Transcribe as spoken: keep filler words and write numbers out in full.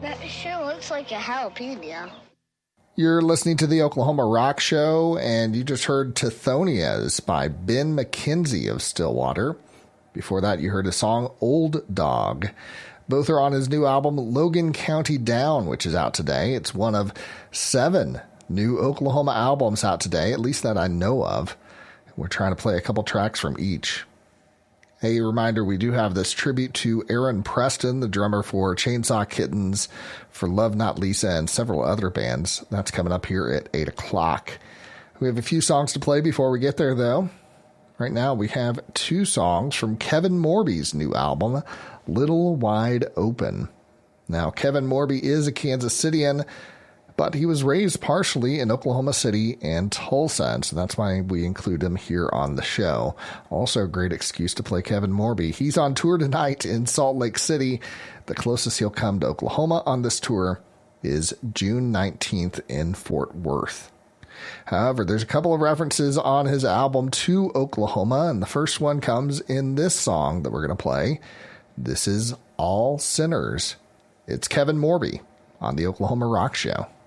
That sure looks like a jalapeno. You're listening to the Oklahoma Rock Show, and you just heard Tithonias by Ben McKenzie of Stillwater. Before that, you heard a song, Old Dog. Both are on his new album, Logan County Down, which is out today. It's one of seven new Oklahoma albums out today, at least that I know of. We're trying to play a couple tracks from each. A reminder, we do have this tribute to Aaron Preston, the drummer for Chainsaw Kittens, for Love Not Lisa, and several other bands. That's coming up here at eight o'clock. We have a few songs to play before we get there, though. Right now, we have two songs from Kevin Morby's new album, Little Wide Open. Now, Kevin Morby is a Kansas Cityan, but he was raised partially in Oklahoma City and Tulsa, and so that's why we include him here on the show. Also a great excuse to play Kevin Morby. He's on tour tonight in Salt Lake City. The closest he'll come to Oklahoma on this tour is June nineteenth in Fort Worth. However, there's a couple of references on his album to Oklahoma, and the first one comes in this song that we're going to play. This is All Sinners. It's Kevin Morby on the Oklahoma Rock Show.